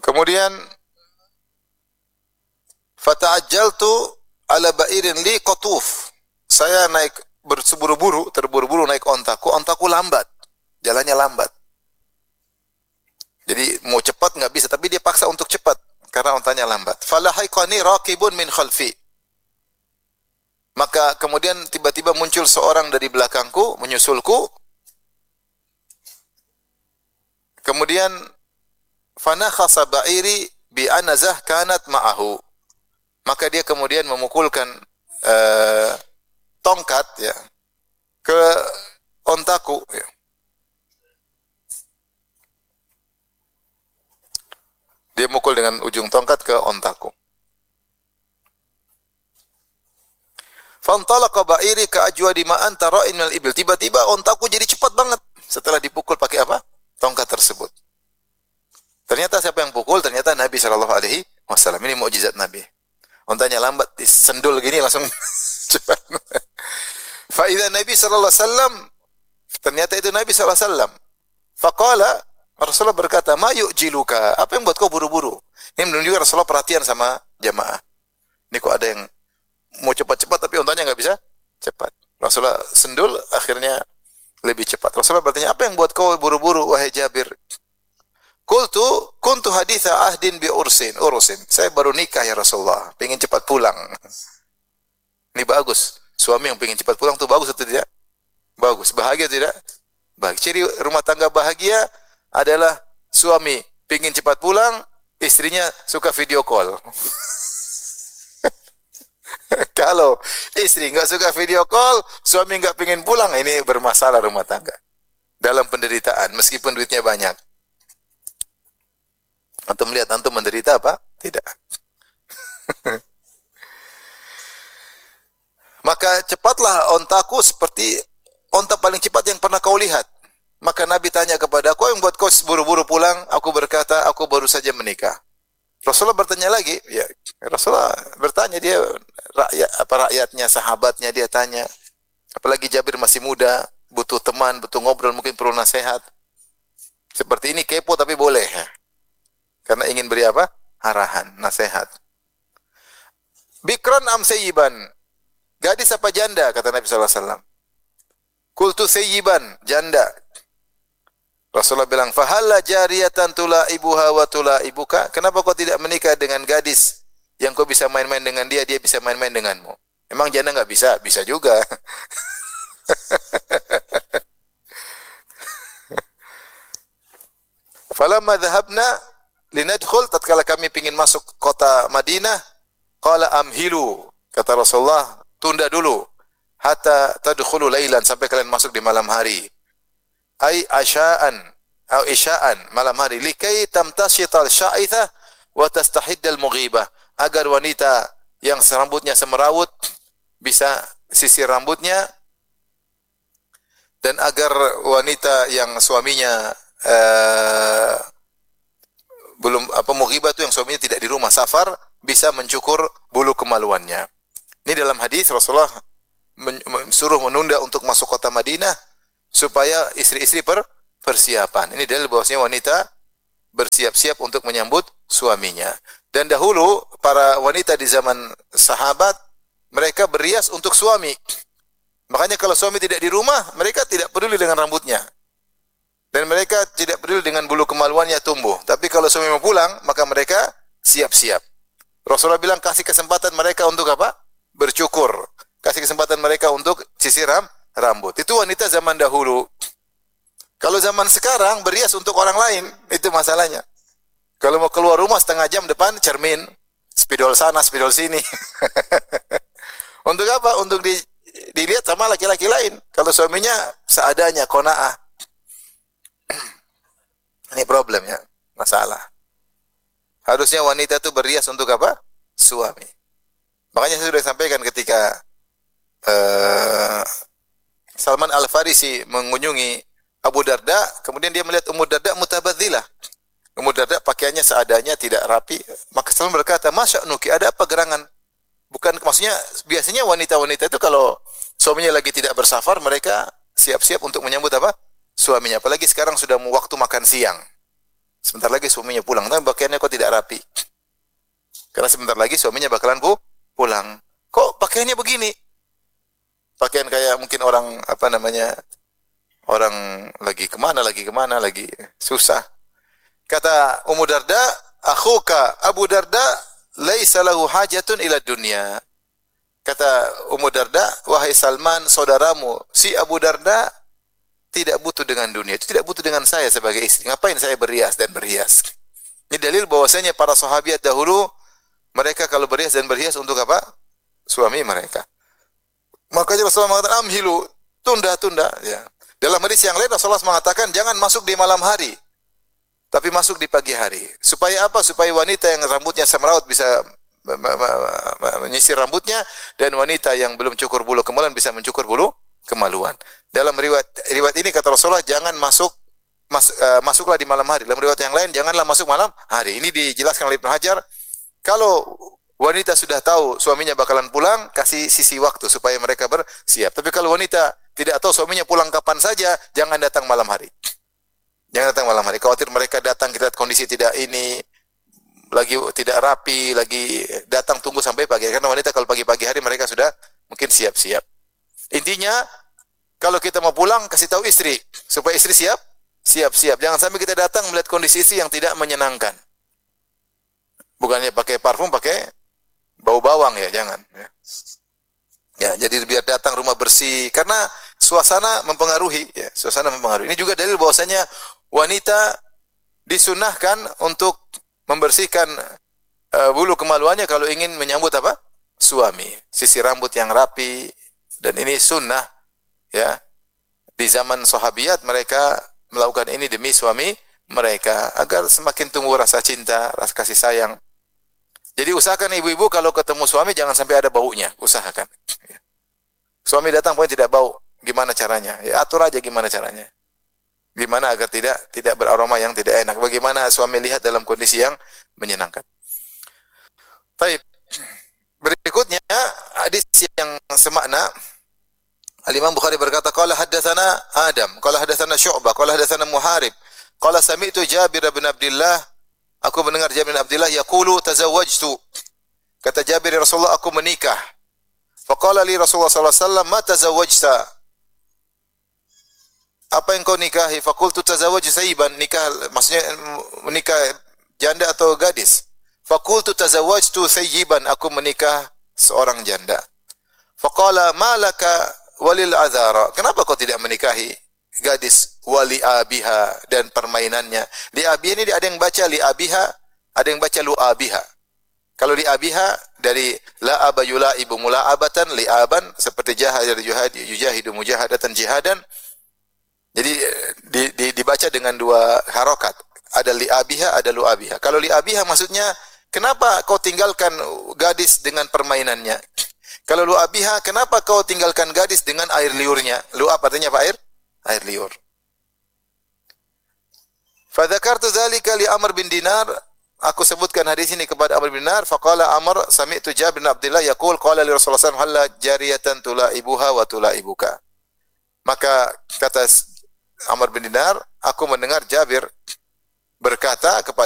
Kemudian fata'ajjaltu ala ba'irin li qatuf. Saya naik terburu-buru naik ontaku. Ontaku lambat, jalannya lambat. Jadi mau cepat nggak bisa, tapi dia paksa untuk cepat karena ontanya lambat. Falahiqani raqibun min khalfi. Maka kemudian tiba-tiba muncul seorang dari belakangku, menyusulku. Kemudian fanakhasa ba'iri bi anazah kanat ma'ahu. Maka dia kemudian memukulkan tongkat ya ke ontaku ya. Dia mukul dengan ujung tongkat ke ontaku. Fantalaqa ba'iri ka ajwadi ma anta ra'in minal ibil. Tiba-tiba ontaku jadi cepat banget setelah dipukul pakai apa? Tongkat tersebut. Ternyata siapa yang pukul? Ternyata Nabi SAW. Ini mukjizat Nabi. Ontanya lambat, disendul gini langsung cepat. Fa idza Nabi SAW, ternyata itu Nabi SAW. Faqala, Rasulullah berkata, "Ma yu'jiluka?" Apa yang buat kau buru-buru? Ini menunjukkan Rasulullah perhatian sama jamaah. Ini kok ada yang mau cepat-cepat tapi ontanya enggak bisa cepat. Rasulullah sendul, akhirnya lebih cepat. Rasulullah bertanya, "Apa yang buat kau buru-buru wahai Jabir?" Kuntu haditha ahdin bi urusin. Saya baru nikah ya Rasulullah, pengen cepat pulang. Ini bagus. Suami yang pengen cepat pulang tuh bagus atau tidak? Bagus. Bahagia tidak? Bahagia. Ciri rumah tangga bahagia adalah suami pengen cepat pulang, istrinya suka video call. Kalau istri nggak suka video call, suami nggak pengen pulang, ini bermasalah rumah tangga. Dalam penderitaan, meskipun duitnya banyak. Antum melihat antum menderita apa? Tidak. Maka cepatlah ontaku seperti onta paling cepat yang pernah kau lihat. Maka Nabi tanya kepada aku, yang buat kau buru-buru pulang? Aku berkata, aku baru saja menikah. Rasulullah bertanya lagi, ya Rasulullah bertanya, dia rakyatnya, sahabatnya dia tanya. Apalagi Jabir masih muda, butuh teman, butuh ngobrol, mungkin perlu nasihat. Seperti ini kepo tapi boleh ya. Karena ingin beri apa? Arahan, nasihat. Bikran am sayyiban? Gadis apa janda? Kata Nabi SAW. Qultu sayyiban, janda. Rasulullah bilang, fahalla jariyatan tulaibuha wa tulaibuka? Kenapa kau tidak menikah dengan gadis yang kau bisa main-main dengan dia, dia bisa main-main denganmu? Emang janda nggak bisa? Bisa juga. Falamma dhahabna linadkhul, tatkala kami ingin masuk kota Madinah, qala amhilu, kata Rasulullah, tunda dulu hatta tadkhulu lailan, sampai kalian masuk di malam hari. Ai asya'an atau isya'an, malam hari, likai tamtashital sya'itha wa tastahiddal mughibah, agar wanita yang rambutnya semerawut bisa sisir rambutnya, dan agar wanita yang suaminya belum mughibah itu yang suaminya tidak di rumah safar, bisa mencukur bulu kemaluannya. Ini dalam hadis Rasulullah suruh menunda untuk masuk kota Madinah supaya istri-istri persiapan. Ini dalil bahwasanya wanita bersiap-siap untuk menyambut suaminya. Dan dahulu para wanita di zaman sahabat, mereka berias untuk suami. Makanya kalau suami tidak di rumah, mereka tidak peduli dengan rambutnya. Dan mereka tidak peduli dengan bulu kemaluannya tumbuh. Tapi kalau suami mau pulang, maka mereka siap-siap. Rasulullah bilang, kasih kesempatan mereka untuk apa? Bercukur. Kasih kesempatan mereka untuk sisir rambut. Itu wanita zaman dahulu. Kalau zaman sekarang, berias untuk orang lain. Itu masalahnya. Kalau mau keluar rumah setengah jam depan, cermin. Spidol sana, spidol sini. Untuk apa? Untuk dilihat sama laki-laki lain. Kalau suaminya seadanya, qanaah. Ini problemnya, masalah. Harusnya wanita itu berias untuk apa? Suami. Makanya saya sudah sampaikan ketika Salman Al-Farisi mengunjungi Abu Darda, kemudian dia melihat Ummu Darda mutabadzilah. Ummu Darda pakaiannya seadanya, tidak rapi. Maka Salman berkata, "Masya'nuki, ada apa gerangan?" Bukan, maksudnya biasanya wanita-wanita itu kalau suaminya lagi tidak bersafar, mereka siap-siap untuk menyambut apa? Suaminya. Apalagi sekarang sudah waktu makan siang. Sebentar lagi suaminya pulang, tapi pakaiannya kok tidak rapi. Karena sebentar lagi suaminya bakalan pulang. Kok pakaiannya begini? Pakaian kayak mungkin orang apa namanya? Orang lagi kemana, lagi susah. Kata Ummu Darda, akhuka Abu Darda laisa lahu hajatun ila dunya. Kata Ummu Darda, wahai Salman, saudaramu, si Abu Darda tidak butuh dengan dunia, itu tidak butuh dengan saya sebagai istri. Ngapain saya berhias dan berhias? Ini dalil bahwasanya para sahabiat dahulu, mereka kalau berhias dan berhias untuk apa? Suami mereka. Makanya Rasulullah mengatakan, amhilu, tunda-tunda. Ya. Dalam hadis yang lain, Rasulullah mengatakan, jangan masuk di malam hari, tapi masuk di pagi hari. Supaya apa? Supaya wanita yang rambutnya semrawut bisa menyisir rambutnya, dan wanita yang belum cukur bulu kemaluan bisa mencukur bulu kemaluan. Dalam riwayat ini kata Rasulullah, jangan masuklah di malam hari. Dalam riwayat yang lain, janganlah masuk malam hari. Ini dijelaskan oleh Ibnu Hajar. Kalau wanita sudah tahu suaminya bakalan pulang, kasih sisi waktu supaya mereka bersiap. Tapi kalau wanita tidak tahu suaminya pulang kapan saja, jangan datang malam hari. Jangan datang malam hari. Khawatir mereka datang, kita lihat kondisi tidak ini, lagi tidak rapi, lagi datang, tunggu sampai pagi. Karena wanita kalau pagi-pagi hari mereka sudah mungkin siap-siap. Intinya, kalau kita mau pulang, kasih tahu istri. Supaya istri siap-siap. Jangan sampai kita datang melihat kondisi istri yang tidak menyenangkan. Bukannya pakai parfum, pakai bau bawang ya, jangan. Ya, jadi biar datang rumah bersih. Karena suasana mempengaruhi. Ya, suasana mempengaruhi. Ini juga dalil bahwasanya wanita disunahkan untuk membersihkan bulu kemaluannya kalau ingin menyambut apa? Suami. Sisi rambut yang rapi. Dan ini sunnah, ya. Di zaman sahabiat mereka melakukan ini demi suami mereka agar semakin tumbuh rasa cinta, rasa kasih sayang. Jadi usahakan ibu-ibu kalau ketemu suami jangan sampai ada baunya, usahakan. Suami datang pokoknya tidak bau, gimana caranya? Ya atur aja gimana caranya. Gimana agar tidak beraroma yang tidak enak. Bagaimana suami lihat dalam kondisi yang menyenangkan. Baik. Berikutnya hadis yang semakna. Al-Imam Bukhari berkata, qala haddatsana Adam, qala haddatsana Syu'bah, qala haddatsana Muharib, qala sami'tu Jabir bin Abdullah, aku mendengar Jabir bin Abdullah yaqulu tazawwajtu. Kata Jabir, Rasulullah, aku menikah. Faqala li Rasulullah sallallahu alaihi wasallam, ma tazawwajta? Apa yang kau nikahi? Faqultu tazawwaju sayyiban, nikah maksudnya menikah janda atau gadis. Faqultu tazawwajtu sayyiban, aku menikah seorang janda. Faqala ma laka walil azara, kenapa kau tidak menikahi gadis wali abiha dan permainannya? Li abiha ini ada yang baca li abiha, ada yang baca lu abiha. Kalau li abiha dari la aba yulaibu mulaabatan li aban, seperti jahad yujahidu mujahadatan jihadan. Jadi dibaca dengan dua harokat. Ada li abiha, ada lu abiha. Kalau li abiha maksudnya, kenapa kau tinggalkan gadis dengan permainannya? Kalau lu abiha, kenapa kau tinggalkan gadis dengan air liurnya? Lu'ab artinya apa? Air liur. Fadzakartu dzalika li Amr bin Dinar. Aku sebutkan hadis ini kepada Amr bin Dinar. Faqala Amr, sami'tu Jabir bin Abdullah yaqul qala li Rasulullah sallallahu alaihi wasallam, halla jariyatan tulaibuha wa tulaibuka. Maka kata Amr bin Dinar, aku mendengar Jabir berkata kepada